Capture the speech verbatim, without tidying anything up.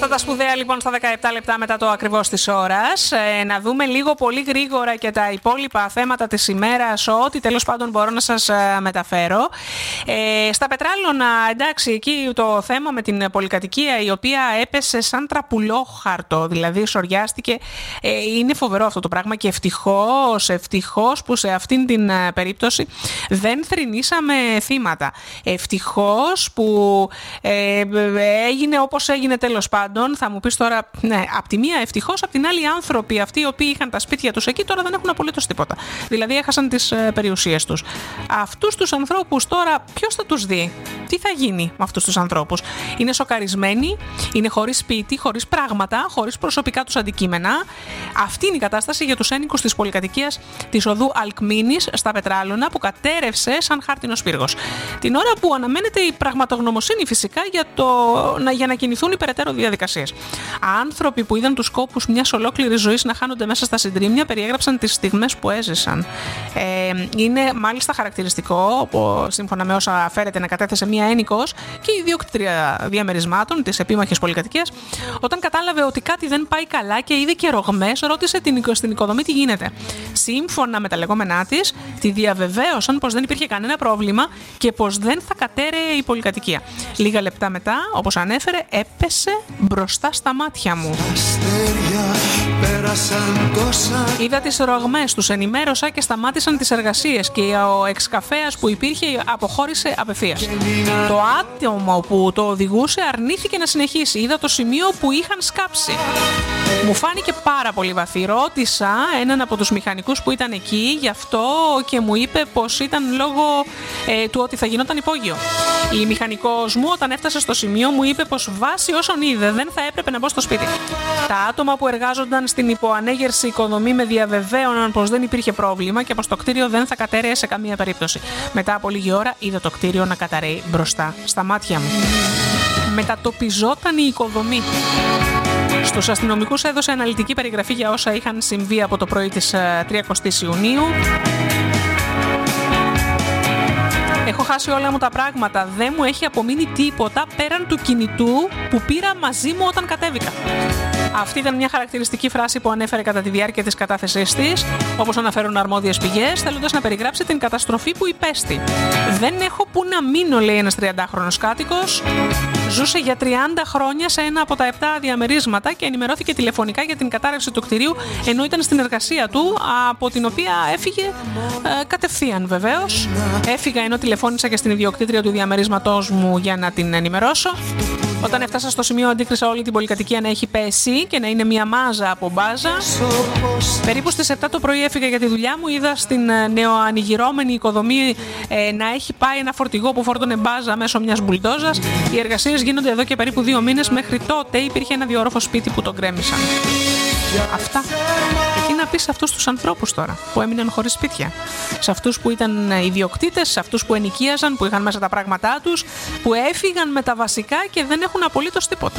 Αυτά τα σπουδαία λοιπόν στα δεκαεπτά λεπτά μετά το ακριβώς της ώρας. Ε, να δούμε λίγο πολύ γρήγορα και τα υπόλοιπα θέματα της ημέρας, ό,τι τέλος πάντων μπορώ να σας ε, μεταφέρω. Ε, στα Πετράλωνα, εντάξει, εκεί το θέμα με την πολυκατοικία η οποία έπεσε σαν τραπουλόχαρτο, δηλαδή σοριάστηκε. Ε, είναι φοβερό αυτό το πράγμα και ευτυχώς, ευτυχώς που σε αυτήν την ε, περίπτωση δεν θρηνήσαμε θύματα. Ευτυχώς που ε, έγινε όπως έγινε τέλος πάντων. Θα μου πεις τώρα, ναι, απ' τη μία ευτυχώς, απ' την άλλη οι άνθρωποι αυτοί οι οποίοι είχαν τα σπίτια τους εκεί τώρα δεν έχουν απολύτως τίποτα. Δηλαδή έχασαν τις ε, περιουσίες τους. Αυτούς τους ανθρώπους τώρα ποιος θα τους δει, τι θα γίνει με αυτούς τους ανθρώπους? Είναι σοκαρισμένοι, είναι χωρίς σπίτι, χωρίς πράγματα, χωρίς προσωπικά τους αντικείμενα. Αυτή είναι η κατάσταση για τους ένοικους της πολυκατοικίας της οδού Αλκμήνης στα Πετράλωνα που κατέρευσε σαν χάρτινος πύργος. Την ώρα που αναμένεται η πραγματογνωμοσύνη φυσικά για, το, να, για να κινηθούν οι περαιτέρω διαδικασίες. Άνθρωποι που είδαν τους κόπους μιας ολόκληρης ζωής να χάνονται μέσα στα συντρίμμια περιέγραψαν τις στιγμές που έζησαν. Ε, είναι μάλιστα χαρακτηριστικό, σύμφωνα με όσα φέρεται να κατέθεσε μία ένοικος και η ιδιοκτήτρια διαμερισμάτων της επίμαχης πολυκατοικίας, όταν κατάλαβε ότι κάτι δεν πάει καλά και είδε και ρογμές, ρώτησε την, στην οικοδομή τι γίνεται. Σύμφωνα με τα λεγόμενά της, τη διαβεβαίωσαν πως δεν υπήρχε κανένα πρόβλημα και πως δεν θα κατέρεε η πολυκατοικία. Λίγα λεπτά μετά, όπως ανέφερε, έπεσε μπροστά στα μάτια μου. Είδα τις ρογμές, τους ενημέρωσα και σταμάτησαν τις εργασίες και ο εξκαφέας που υπήρχε αποχώρησε απευθείας. Το άτομο που το οδηγούσε αρνήθηκε να συνεχίσει. Είδα το σημείο που είχαν σκάψει. Μου φάνηκε πάρα πολύ βαθύ. Ρώτησα έναν από τους μηχανικούς που ήταν εκεί γι' αυτό και μου είπε πως ήταν λόγω ε, του ότι θα γινόταν υπόγειο. Η μηχανικός μου όταν έφτασε στο σημείο μου είπε πως βάσει όσων είδε δεν θα έπρεπε να μπω στο σπίτι. Τα άτομα που εργάζονταν στην υποανέγερση οικοδομή με διαβεβαίωναν πως δεν υπήρχε πρόβλημα και πως το κτίριο δεν θα κατέρεε σε καμία περίπτωση. Μετά από λίγη ώρα είδα το κτίριο να καταραίει μπροστά στα μάτια μου. Μετατοπιζόταν η οικοδομή. Στους αστυνομικούς έδωσε αναλυτική περιγραφή για όσα είχαν συμβεί από το πρωί της τριακοστής Ιουνίου. Έχω χάσει όλα μου τα πράγματα. Δεν μου έχει απομείνει τίποτα πέραν του κινητού που πήρα μαζί μου όταν κατέβηκα. Αυτή ήταν μια χαρακτηριστική φράση που ανέφερε κατά τη διάρκεια της κατάθεσής της, όπως αναφέρουν αρμόδιες πηγές, θέλοντας να περιγράψει την καταστροφή που υπέστη. Δεν έχω που να μείνω, λέει ένας τριαντάχρονος κάτοικος. Ζούσε για τριάντα χρόνια σε ένα από τα επτά διαμερίσματα και ενημερώθηκε τηλεφωνικά για την κατάρρευση του κτηρίου ενώ ήταν στην εργασία του, από την οποία έφυγε ε, κατευθείαν βεβαίως. Έφυγα ενώ τηλεφώνησα και στην ιδιοκτήτρια του διαμερίσματός μου για να την ενημερώσω. Όταν έφτασα στο σημείο, αντίκρισα όλη την πολυκατοικία να έχει πέσει και να είναι μια μάζα από μπάζα. Περίπου στις επτά το πρωί έφυγα για τη δουλειά μου. Είδα στην νεοανοιγυρώμενη οικοδομή ε, να έχει πάει ένα φορτηγό που φόρτωνε μπάζα μέσω μιας μπουλντόζας. Οι εργασίες γίνονται εδώ και περίπου δύο μήνες. Μέχρι τότε υπήρχε ένα διόροφο σπίτι που τον γκρέμισαν. Αυτά. Και τι να πεις σε αυτούς τους ανθρώπους τώρα που έμειναν χωρίς σπίτια? Σε αυτούς που ήταν ιδιοκτήτες, σε αυτούς που ενοικίαζαν, που είχαν μέσα τα πράγματά τους, που έφυγαν με τα βασικά και δεν έχουν απολύτως τίποτα.